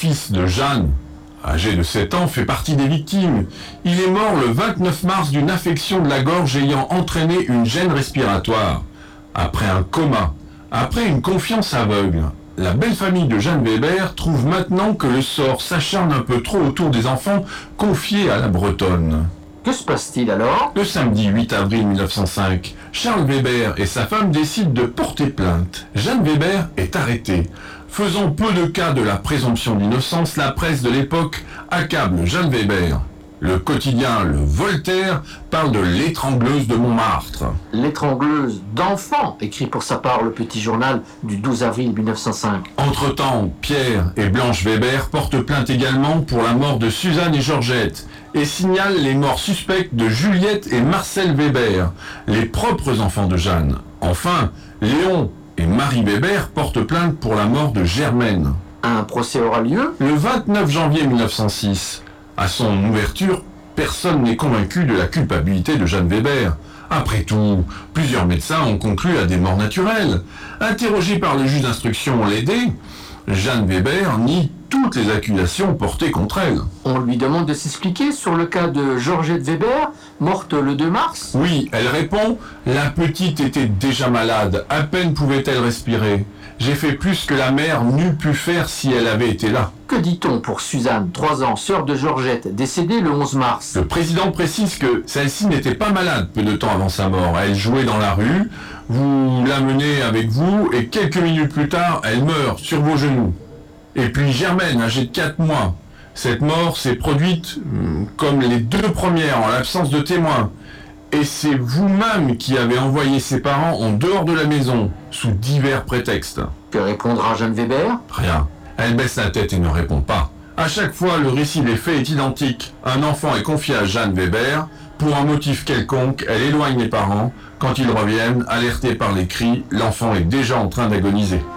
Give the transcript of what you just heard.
fils de Jeanne, âgé de 7 ans, fait partie des victimes. Il est mort le 29 mars d'une affection de la gorge ayant entraîné une gêne respiratoire. Après un coma, après une confiance aveugle, la belle famille de Jeanne Weber trouve maintenant que le sort s'acharne un peu trop autour des enfants confiés à la Bretonne. Que se passe-t-il alors? Le samedi 8 avril 1905, Charles Weber et sa femme décident de porter plainte. Jeanne Weber est arrêtée. Faisant peu de cas de la présomption d'innocence, la presse de l'époque accable Jeanne Weber. Le quotidien Le Voltaire parle de l'étrangleuse de Montmartre. L'étrangleuse d'enfants, écrit pour sa part le Petit Journal du 12 avril 1905. Entre-temps, Pierre et Blanche Weber portent plainte également pour la mort de Suzanne et Georgette et signalent les morts suspectes de Juliette et Marcel Weber, les propres enfants de Jeanne. Enfin, Léon et Marie Weber portent plainte pour la mort de Germaine. Un procès aura lieu Le 29 janvier 1906. À son ouverture, personne n'est convaincu de la culpabilité de Jeanne Weber. Après tout, plusieurs médecins ont conclu à des morts naturelles. Interrogée par le juge d'instruction Lédé, Jeanne Weber nie toutes les accusations portées contre elle. On lui demande de s'expliquer sur le cas de Georgette Weber, morte le 2 mars. Oui, elle répond « La petite était déjà malade, à peine pouvait-elle respirer. J'ai fait plus que la mère n'eût pu faire si elle avait été là. » Que dit-on pour Suzanne, 3 ans, sœur de Georgette, décédée le 11 mars? Le président précise que celle-ci n'était pas malade peu de temps avant sa mort. Elle jouait dans la rue, vous l'amenez avec vous et quelques minutes plus tard, elle meurt sur vos genoux. Et puis Germaine, âgée de 4 mois. Cette mort s'est produite comme les 2 premières en l'absence de témoins. Et c'est vous-même qui avez envoyé ses parents en dehors de la maison, sous divers prétextes. Que répondra Jeanne Weber? Rien. Elle baisse la tête et ne répond pas. À chaque fois, le récit des faits est identique. Un enfant est confié à Jeanne Weber. Pour un motif quelconque, elle éloigne les parents. Quand ils reviennent, alertés par les cris, l'enfant est déjà en train d'agoniser.